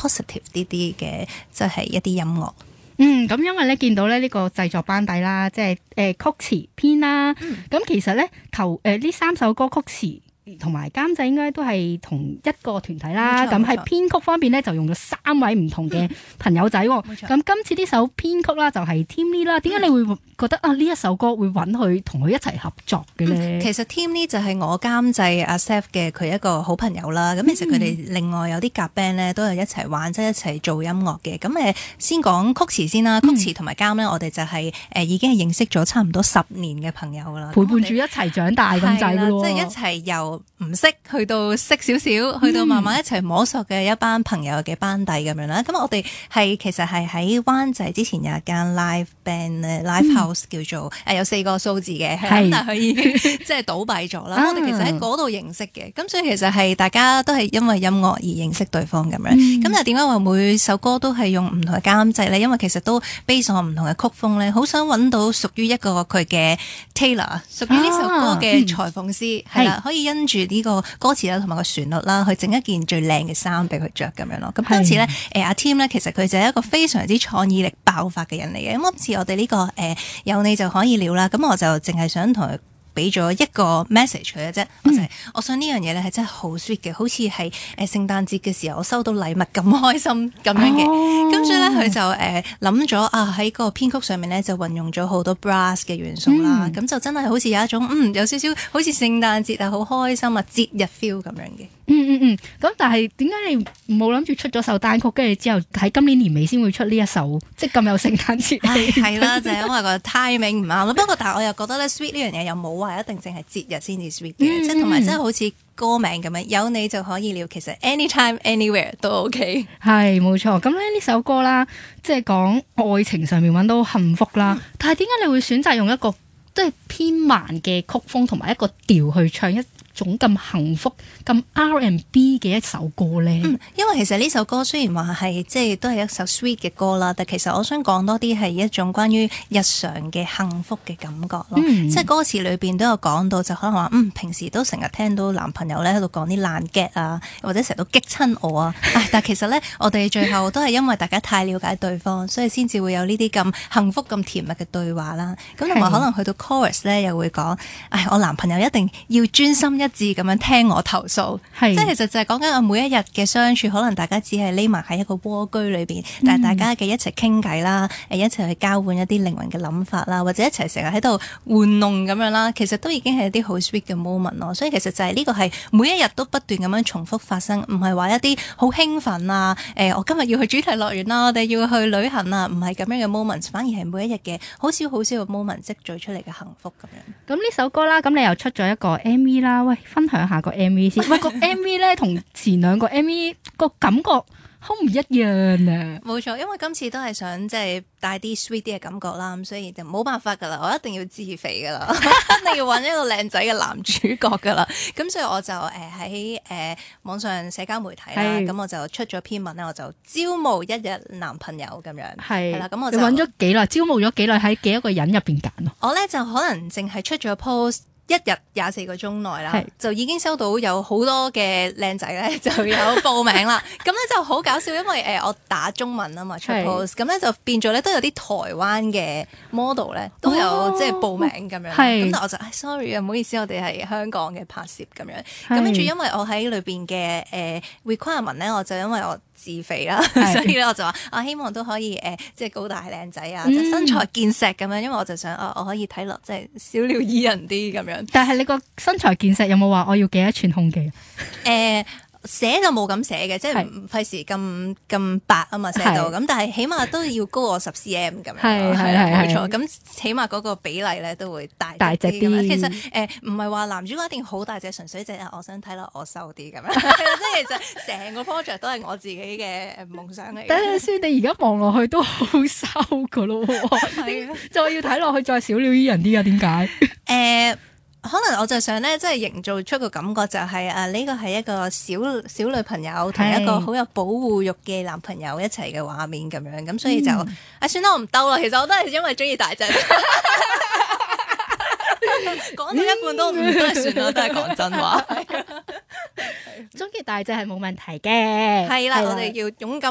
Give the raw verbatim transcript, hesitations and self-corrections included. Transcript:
positive 啲啲嘅，即係一啲音樂。 嗯，咁因為咧見到咧呢個製作班底啦，即係誒、呃、曲詞編啦，咁、嗯、其實咧頭誒呢三首歌曲詞同埋監製應該都係同一個團體啦，咁喺編曲方面咧就用咗三位唔同嘅朋友仔喎。咁、嗯、今次呢首編曲啦就係 Tim Lee 啦，點解你會覺得啊呢一首歌會揾佢同佢一齊合作嘅咧、嗯？其實 Tim Lee 就係我監製阿 Seth 嘅佢一個好朋友啦。咁、嗯、其實佢哋另外有啲夾 band 咧都係一齊玩，即、就、係、是、一齊做音樂嘅。咁誒先講曲詞先啦，曲詞同埋監咧，我哋就係誒已經係認識咗差唔多十年嘅朋友啦， 陪伴住一齊長大咁滯咯， 即係一齊由唔識去到識少少，去到慢慢一齊摸索嘅一班朋友嘅班底咁樣啦。咁、嗯、我哋係其實係喺灣仔之前有一間 live band 咧 live house、嗯、叫做誒、呃、有四個數字嘅，係但係佢已經即係倒閉咗啦。我哋其實喺嗰度認識嘅，咁所以其實係大家都係因為音樂而認識對方咁樣。咁、嗯、但係點解話每首歌都係用唔同嘅監製咧？因為其實都 base on 唔同嘅曲風咧，好想揾到屬於一個佢嘅 Taylor， 屬於呢首歌嘅裁縫師係啦，可以因住呢個歌詞啦同埋個旋律啦，去整一件最靚嘅衫俾佢着咁樣咯。咁今次咧，誒阿 Tim 咧，其實佢就係一個非常之創意力爆發嘅人嚟嘅。咁今次我哋呢、這個誒、呃、有你就可以了啦。咁我就淨係想同佢俾咗一個 message 佢嘅啫，我就係、是、我想呢樣嘢咧係真係好 sweet 嘅，好似係誒聖誕節嘅時候我收到禮物咁開心咁樣嘅。咁、哦、所以咧佢就誒諗咗啊喺個編曲上面咧就運用咗好多 brass 嘅元素啦，咁、嗯、就真係好似有一種嗯有少少好似聖誕節啊好開心啊節日 feel 咁樣嘅。 嗯嗯嗯，咁但係點解你冇諗住出咗首單曲，跟住之後喺今年年尾先會出呢一首，即係咁有聖誕節？ 係啦，就係、是、因為個 timing 唔啱咯。不過但係我又覺得咧 sweet 呢樣嘢又冇話一定淨係節日先至 sweet 嘅，即係同埋真係好似歌名咁樣，有你就可以了。其實 anytime anywhere 都 OK。係冇錯，咁咧呢首歌啦，即係講愛情上面揾到幸福啦。嗯、但係點解你會選擇用一個即係偏慢嘅曲風同埋一個調去唱一種咁幸福咁 R and B 嘅一首歌咧？ 嗯，因為其實呢首歌雖然話係即係都係一首 sweet 嘅歌啦，但其實我想講多啲係一種關於日常嘅幸福嘅感覺咯。嗯、即係歌詞裏邊都有講到，就可能話嗯平時都成日聽到男朋友咧喺度講啲爛 get 啊，或者成日都激親我啊。唉，但其實咧我哋最後都係因為大家太了解對方，所以先至會有呢啲咁幸福咁甜蜜嘅對話啦。咁同埋可能去到 chorus 咧又會講，唉，我男朋友一定要專心一致咁樣聽我投訴，即係其實就係講緊我每一日嘅相處，可能大家只係匿埋喺一個蝸居裏邊，嗯、但係大家嘅一齊傾偈啦，誒一齊去交換一啲靈魂嘅諗法啦，或者一齊成日喺度玩弄咁樣啦，其實都已經係一啲好 sweet 嘅 moment 咯。所以其實就係呢個係每一日都不斷咁樣重複發生，唔係話一啲好興奮啊，誒、呃、我今日要去主題樂園啦，我哋要去旅行啊，唔係咁樣嘅 moment， 反而係每一日嘅好少好少嘅 moment 積聚出嚟嘅幸福咁樣。 咁呢首歌啦，咁你又出咗一個 M V 啦，喂，分享下個 M V 先。喂，個 M V 咧同前兩個 M V 個感覺好唔一樣啊！ 冇錯，因為今次都係想即係帶啲 sweet 啲嘅感覺啦，咁所以就冇辦法噶啦，我一定要自肥噶啦，一定要揾一個靚仔嘅男主角噶啦。咁所以我就誒喺誒網上社交媒體啦，咁我就出咗篇文咧，我就招募一日男朋友咁樣。係啦，咁我就揾咗幾耐？招募咗幾耐？喺幾多個人入邊揀啊？ 我咧就可能淨係出咗 post。一日廿四個鐘內啦，就已經收到有好多嘅靚仔咧，就有報名啦。咁咧就好搞笑，因為誒、呃、我打中文啊嘛出 post，咁咧就變咗咧都有啲台灣嘅 model 咧都有、哦、即係報名咁樣。咁但我就唉 sorry 啊，唔好意思，我哋係香港嘅拍攝咁樣。咁跟住因為我喺裏邊嘅誒 requirement 咧，我就因為我自肥啦，所以咧我就話我希望都可以誒、呃、即係高大靚仔啊，嗯、即身材健碩咁樣，因為我就想啊我可以睇落即係小鳥依人啲咁樣。 但係你個身材健碩有冇話我要幾多寸胸肌？ 誒寫就冇咁寫嘅，即係唔費事咁咁白啊嘛寫到咁，但係起碼都要高我十 cm 咁樣。係係係冇錯，咁起碼嗰個比例咧都會大大隻啲。其實誒唔係話男主角一定好大隻，純粹就係我想睇落我瘦啲咁樣。即係其實成個 project 都係我自己嘅夢想嚟。等陣先，你而家望落去都好瘦噶咯，係啊，再要睇落去再小鳥依人啲啊？點解？誒。可能我就想咧，即係營造出個感覺就係、是、啊，呢個係一個小小女朋友同一個好有保護欲嘅男朋友一齊嘅畫面咁樣，咁所以就、嗯、啊，算啦，我唔兜啦。其實我都係因為中意大隻，講到一半都唔都係算啦，都係講真話。中意大隻係冇問題嘅，係啦，我哋要勇敢。